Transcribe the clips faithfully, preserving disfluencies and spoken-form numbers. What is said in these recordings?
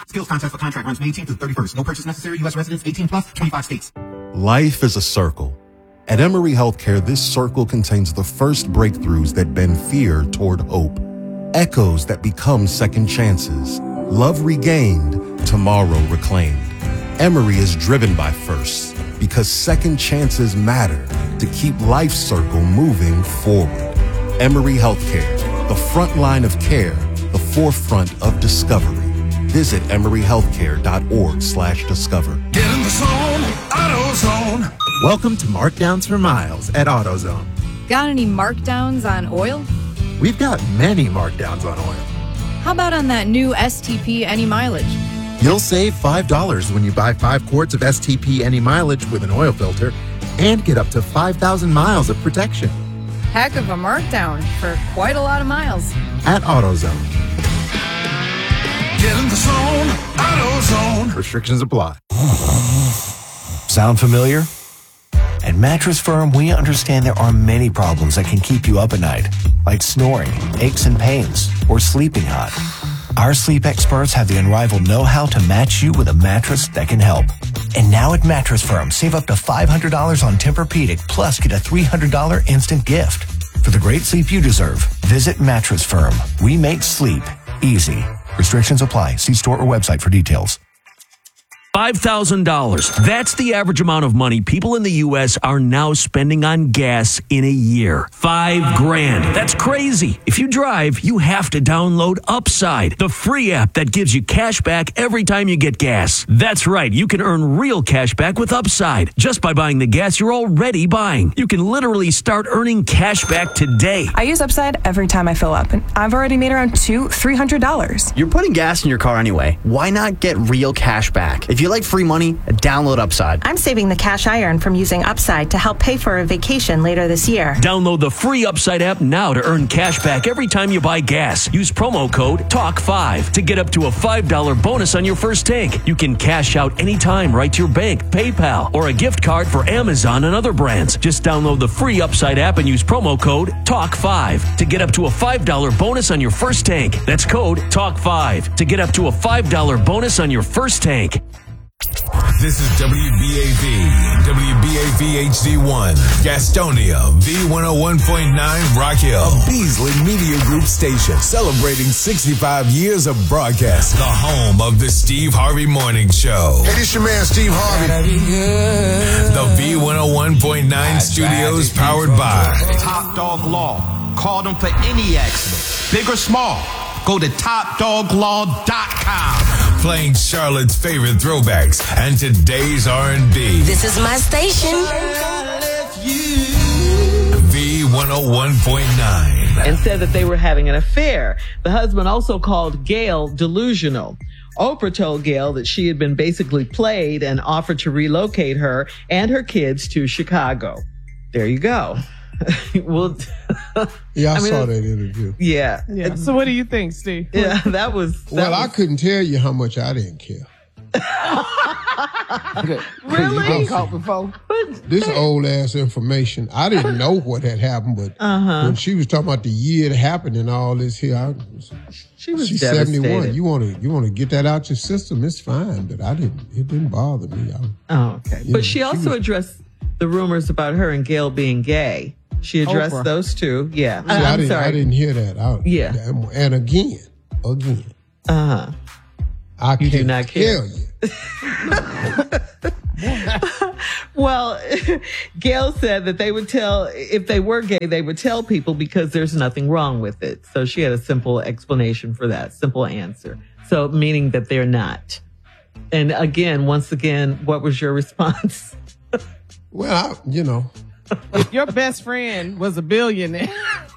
Skills contest for contract runs May eighteenth through thirty-first. No purchase necessary. U S residents eighteen plus, twenty-five states. Life is a circle. At Emory Healthcare, this circle contains the first breakthroughs that bend fear toward hope. Echoes that become second chances. Love regained, tomorrow reclaimed. Emory is driven by firsts because second chances matter to keep life's circle moving forward. Emory Healthcare, the front line of care, the forefront of discovery. Visit emory healthcare dot org slash discover. Get in the zone, AutoZone. Welcome to Markdowns for Miles at AutoZone. Got any markdowns on oil? We've got many markdowns on oil. How about on that new S T P Any Mileage? You'll save five dollars when you buy five quarts of S T P Any Mileage with an oil filter and get up to five thousand miles of protection. Heck of a markdown for quite a lot of miles. At AutoZone. Get in the zone, AutoZone. Restrictions apply. Sound familiar? At Mattress Firm, we understand there are many problems that can keep you up at night, like snoring, aches and pains, or sleeping hot. Our sleep experts have the unrivaled know-how to match you with a mattress that can help. And now at Mattress Firm, save up to five hundred dollars on Tempur-Pedic, plus get a three hundred dollars instant gift. For the great sleep you deserve, visit Mattress Firm. We make sleep easy. Restrictions apply. See store or website for details. five thousand dollars. That's the average amount of money people in the U S are now spending on gas in a year. Five grand. That's crazy. If you drive, you have to download Upside, the free app that gives you cash back every time you get gas. That's right. You can earn real cash back with Upside just by buying the gas you're already buying. You can literally start earning cash back today. I use Upside every time I fill up, and I've already made around two, three hundred dollars. You're putting gas in your car anyway. Why not get real cash back? If you like free money, download Upside. I'm saving the cash I earn from using Upside to help pay for a vacation later this year. Download the free Upside app now to earn cash back every time you buy gas. Use promo code talk five to get up to a five dollars bonus on your first tank. You can cash out anytime right to your bank, PayPal, or a gift card for Amazon and other brands. Just download the free Upside app and use promo code talk five to get up to a five dollars bonus on your first tank. That's code talk five to get up to a five dollars bonus on your first tank. This is W B A V, W B A V H D one, Gastonia, V one oh one point nine, Rock Hill, a Beasley Media Group station celebrating sixty-five years of broadcast, the home of the Steve Harvey Morning Show. Hey, this your man, Steve Harvey. The V one oh one point nine studios powered by Top Dog Law. Call them for any accident, big or small. Go to top dog law dot com. Playing Charlotte's favorite throwbacks and today's R and B. This is my station. V one oh one point nine. And said that they were having an affair. The husband also called Gail delusional. Oprah told Gail that she had been basically played and offered to relocate her and her kids to Chicago. There you go. well, yeah, I, I mean, saw that interview. Yeah. yeah. So what do you think, Steve? Yeah, that was. That well, was... I couldn't tell you how much I didn't care. Really? Caught before? This old ass information. I didn't know what had happened, but uh-huh. when she was talking about the year it happened and all this here, I was, she was she's devastated. seventy-one. You want to you want to get that out your system? It's fine, but I didn't. It didn't bother me. I, oh, okay. But know, she also she was, addressed the rumors about her and Gail being gay. She addressed Oprah. those two. Yeah. See, I, I'm didn't, sorry. I didn't hear that. I, yeah. And again, again. Uh-huh. I you can't do not care. Tell you. Well, Gail said that they would tell, if they were gay, they would tell people because there's nothing wrong with it. So she had a simple explanation for that, simple answer. So meaning that they're not. And again, once again, what was your response? Well, I, you know. If your best friend was a billionaire,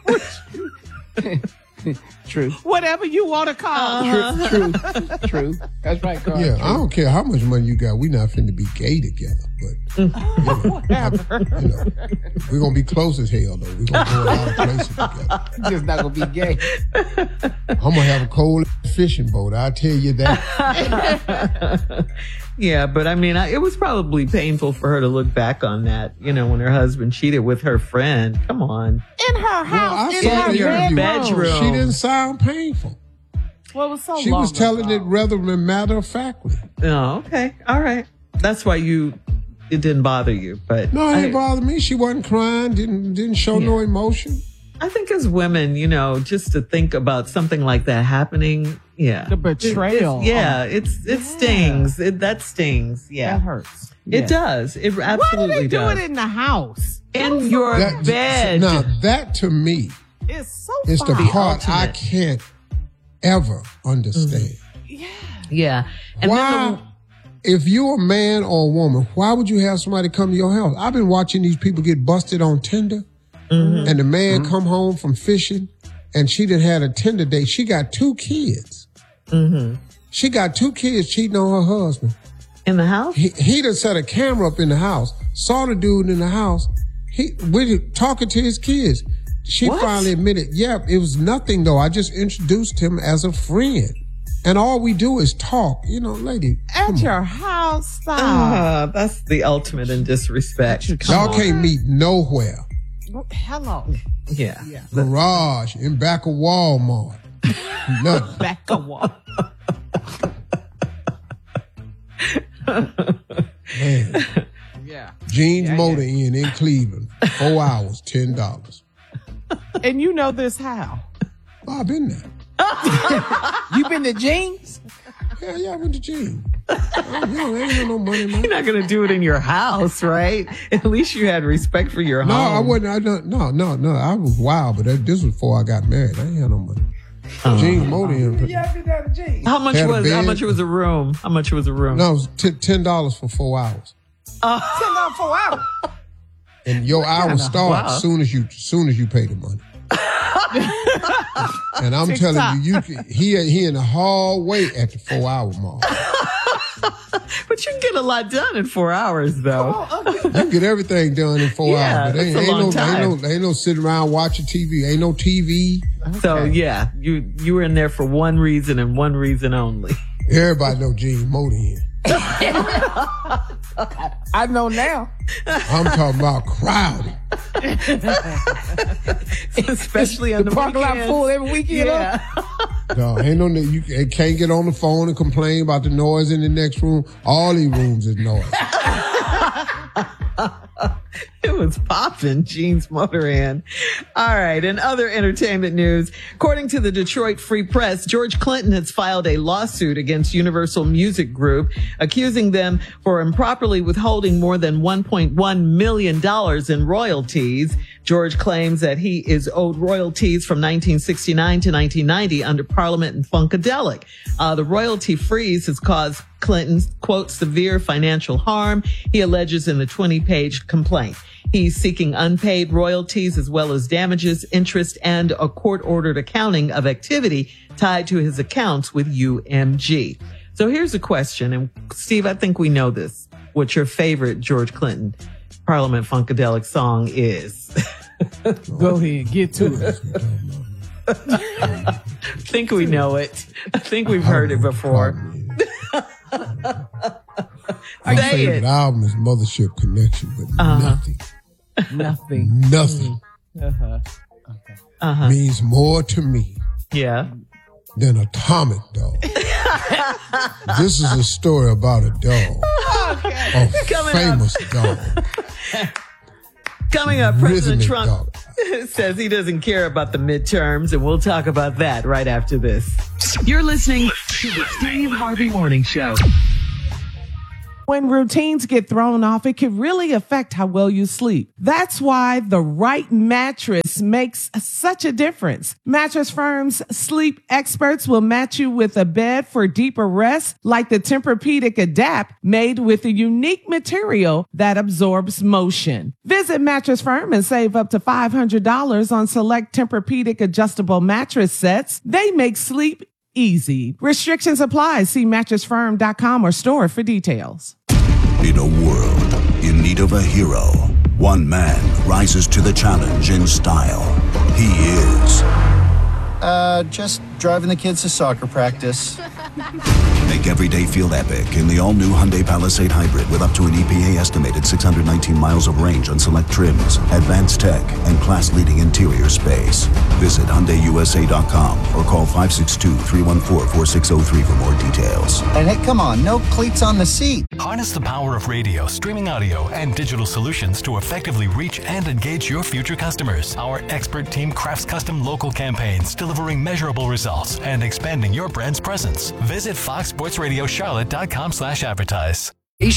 true. Whatever you want to call uh-huh. True, true, true. That's right, Carl. Yeah, true. I don't care how much money you got. We not finna be gay together, but you know, whatever. I, you know, we're gonna be close as hell though. We're gonna go a lot of places together. Just not gonna be gay. I'm gonna have a cold fishing boat. I'll tell you that. Yeah, but I mean, I, it was probably painful for her to look back on that, you know, when her husband cheated with her friend. Come on. In her house, well, in her bedroom. bedroom. She didn't sound painful. Well, it was so She long was telling ago. it rather than matter of factly. Oh, okay. All right. That's why you, it didn't bother you. But No, it didn't I, bother me. She wasn't crying, didn't didn't show no emotion. I think as women, you know, just to think about something like that happening, yeah. The betrayal. It- it's- yeah, it's it Yeah. stings. It, that stings. Yeah. That hurts. It Yeah. does. It Why absolutely do they do does. it in the house? In your That- bed. Now, that to me It's so is the fine. part I ultimate. can't ever understand. Yeah. And Why, then if you're a man or a woman, why would you have somebody come to your house? I've been watching these people get busted on Tinder, Mm-hmm. and the man come home from fishing, and she done had a Tinder date. She got two kids. Mm-hmm. She got two kids cheating on her husband. In the house? He, he done set a camera up in the house, saw the dude in the house, he with talking to his kids. She What? finally admitted, yeah, it was nothing though. I just introduced him as a friend. And all we do is talk. You know, lady, At your house, stop. Ah, that's the ultimate in disrespect. y'all can't meet nowhere. Hello. Yeah. Garage, in back of Walmart. Nothing. Back a wall. Man. Yeah. Jeans Yeah, Motor Inn in Cleveland. Four hours, ten dollars. And you know this how? Oh, I've been there. You been to Jeans? Yeah, yeah, I went to Jeans. Oh, you know, ain't no money, man. You're not going to do it in your house, right? At least you had respect for your No, home. I wasn't. I don't, no, no, no. I was wild, but that, this was before I got married. I ain't had no money. Oh. Jeans Motor Inn. Yeah, been down to Jeans. How much Had a was how bed. much was a room? How much was a room? No, it was t- ten dollars for four hours. Ten dollars for hours. And your hours start wow. soon as you soon as you pay the money. And I'm TikTok. telling you, you can, he he in the hallway at the four hour mark. But you can get a lot done in four hours, though. You can get everything done in four Yeah, hours, but ain't, that's a ain't, no, long time. ain't no ain't no sitting around watching T V. Ain't no T V. So yeah, you you were in there for one reason and one reason only. Everybody know Jeans Motor Inn. I know now. I'm talking about crowded. Especially on the, The parking lot weekends. full every weekend. Yeah. No, ain't no you can't get on the phone and complain about the noise in the next room. All these rooms is noise. It was popping, Jeans Motor Inn. All right. In other entertainment news, according to the Detroit Free Press, George Clinton has filed a lawsuit against Universal Music Group, accusing them for improperly withholding more than one point one million dollars in royalties. George claims that he is owed royalties from nineteen sixty-nine to nineteen ninety under Parliament and Funkadelic. Uh, the royalty freeze has caused Clinton, quote, severe financial harm, he alleges in the twenty page complaint. He's seeking unpaid royalties as well as damages, interest, and a court-ordered accounting of activity tied to his accounts with U M G. So here's a question, and Steve, I think we know this. What your favorite George Clinton Parliament Funkadelic song is? Go ahead, get to it. I think we know it. I think we've heard it before. My Say favorite it. album is Mothership Connection, but Uh-huh. nothing, Nothing. nothing Uh-huh. Uh-huh. means more to me Yeah. than Atomic Dog. This is a story about a dog, a Coming famous dog. Coming up, President Rhythmic Trump dog. says he doesn't care about the midterms, and we'll talk about that right after this. You're listening to the Steve Harvey Morning Show. When routines get thrown off, it can really affect how well you sleep. That's why the right mattress makes such a difference. Mattress Firm's sleep experts will match you with a bed for deeper rest, like the Tempur-Pedic Adapt, made with a unique material that absorbs motion. Visit Mattress Firm and save up to five hundred dollars on select Tempur-Pedic adjustable mattress sets. They make sleep easy. Restrictions apply. See mattress firm dot com or store for details. In a world in need of a hero, one man rises to the challenge in style. He is Uh, just driving the kids to soccer practice. Make every day feel epic in the all-new Hyundai Palisade Hybrid with up to an E P A-estimated six hundred nineteen miles of range on select trims, advanced tech, and class-leading interior space. Visit Hyundai U S A dot com or call five six two, three one four, four six zero three for more details. And hey, come on, no cleats on the seat. Harness the power of radio, streaming audio, and digital solutions to effectively reach and engage your future customers. Our expert team crafts custom local campaigns, delivering measurable results and expanding your brand's presence. Visit fox sports radio charlotte dot com slash advertise.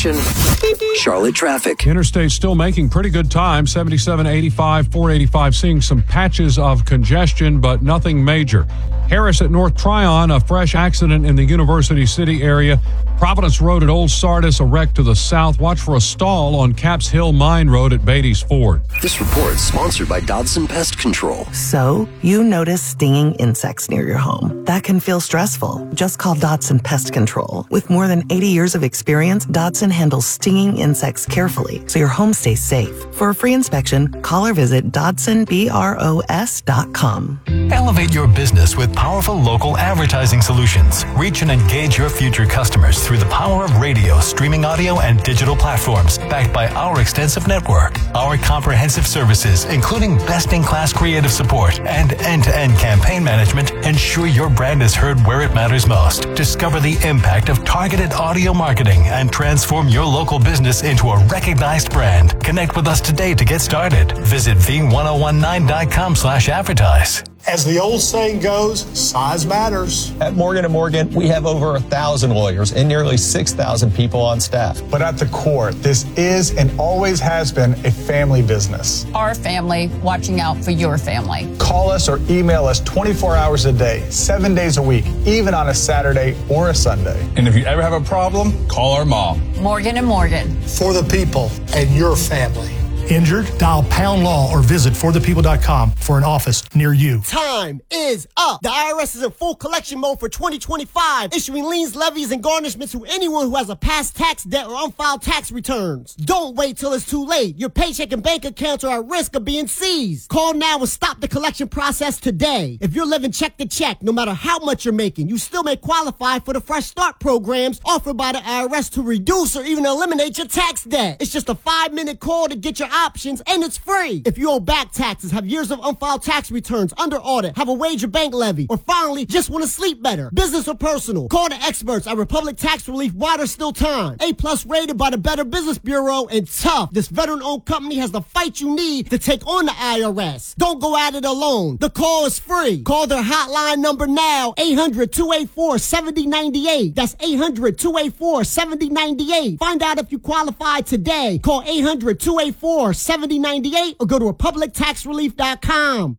Charlotte traffic. Interstate still making pretty good time. seventy-seven, eighty-five, four eighty-five, seeing some patches of congestion, but nothing major. Harris at North Tryon, a fresh accident in the University City area. Providence Road at Old Sardis, a wreck to the south. Watch for a stall on Caps Hill Mine Road at Beatty's Ford. This report is sponsored by Dodson Pest Control. So, you notice stinging insects near your home. That can feel stressful. Just call Dodson Pest Control. With more than eighty years of experience, Dodson handles stinging insects carefully so your home stays safe. For a free inspection, call or visit Dodson Bros dot com. Elevate your business with powerful local advertising solutions. Reach and engage your future customers through the power of radio, streaming audio, and digital platforms, backed by our extensive network. Our comprehensive services, including best-in-class creative support and end-to-end campaign management, ensure your brand is heard where it matters most. Discover the impact of targeted audio marketing and transform your local business into a recognized brand. Connect with us today to get started. Visit V ten nineteen dot com slash advertise. As the old saying goes, size matters. At Morgan and Morgan, we have over a thousand lawyers and nearly six thousand people on staff. But at the core, this is and always has been a family business. Our family watching out for your family. Call us or email us twenty-four hours a day, seven days a week, even on a Saturday or a Sunday. And if you ever have a problem, call our mom. Morgan and Morgan. For the people and your family. Injured? Dial pound law or visit for the people dot com for an office near you. Time is up. The I R S is in full collection mode for twenty twenty-five, issuing liens, levies, and garnishments to anyone who has a past tax debt or unfiled tax returns. Don't wait till it's too late. Your paycheck and bank accounts are at risk of being seized. Call now and stop the collection process today. If you're living check to check, no matter how much you're making, you still may qualify for the Fresh Start programs offered by the I R S to reduce or even eliminate your tax debt. It's just a five-minute call to get your options, and it's free. If you owe back taxes, have years of unfiled tax returns under audit, have a wage or bank levy, or finally just want to sleep better, business or personal, call the experts at Republic Tax Relief while there's still time. A plus rated by the Better Business Bureau, and tough. This veteran-owned company has the fight you need to take on the I R S. Don't go at it alone. The call is free. Call their hotline number now, eight hundred, two eight four, seven zero nine eight. That's eight hundred, two eight four, seven zero nine eight. Find out if you qualify today. Call eight hundred, two eight four, seven zero nine eight or go to republic tax relief dot com.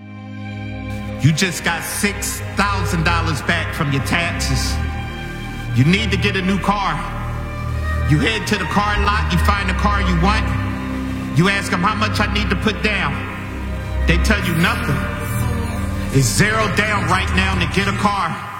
You just got six thousand dollars back from your taxes. You need to get a new car. You head to the car lot, you find the car you want. You ask them how much I need to put down. They tell you nothing. It's zero down right now to get a car.